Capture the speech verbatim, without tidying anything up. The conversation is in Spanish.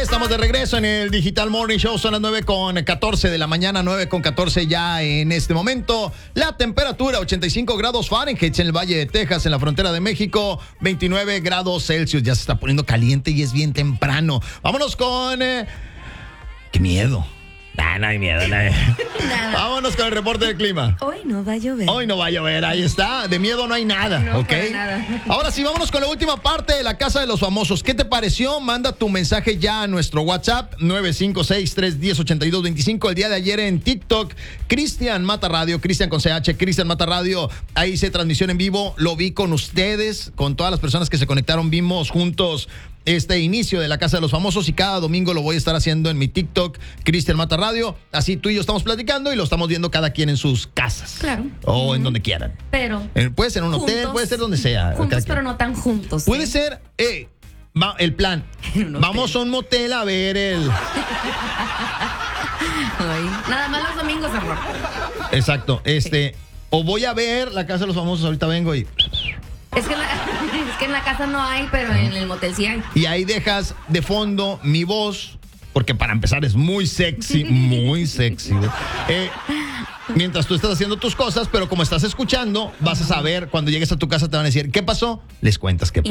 estamos de regreso en el Digital Morning Show. Son las nueve con catorce de la mañana, nueve con catorce ya en este momento. La temperatura, ochenta y cinco grados Fahrenheit en el Valle de Texas, en la frontera de México, veintinueve grados Celsius. Ya se está poniendo caliente y es bien temprano. Vámonos con... Eh... ¡Qué miedo! Nah, no hay miedo, no hay... Nada. Vámonos con el reporte del clima. Hoy no va a llover. Hoy no va a llover, ahí está. De miedo no hay nada, No, ¿ok? para nada. Ahora sí, vámonos con la última parte de la Casa de los Famosos. ¿Qué te pareció? Manda tu mensaje ya a nuestro WhatsApp nueve cinco seis, tres uno cero, ocho dos dos cinco. El día de ayer en TikTok, Cristian Mata Radio, Cristian con C H, Cristian Mata Radio. Ahí hice transmisión en vivo, lo vi con ustedes, con todas las personas que se conectaron. Vimos juntos este inicio de la Casa de los Famosos y cada domingo lo voy a estar haciendo en mi TikTok, Cristian Mata Radio. Así tú y yo estamos platicando y lo estamos viendo cada quien en sus casas. Claro. O Uh-huh. en donde quieran. Pero. Eh, Puede ser en un juntos, hotel, puede ser donde sea. Juntos, pero no tan juntos. Puede ¿eh? ser, eh, va, el plan. En un Vamos a un motel a ver el... Ay, nada más los domingos, amor. Exacto, este... O voy a ver la Casa de los Famosos, ahorita vengo y... Es que, en la, es que en la casa no hay, pero en el motel sí hay. Y ahí dejas de fondo mi voz, porque para empezar es muy sexy, muy sexy. Eh, mientras tú estás haciendo tus cosas, pero como estás escuchando, vas a saber, cuando llegues a tu casa te van a decir, ¿qué pasó? Les cuentas qué pasó.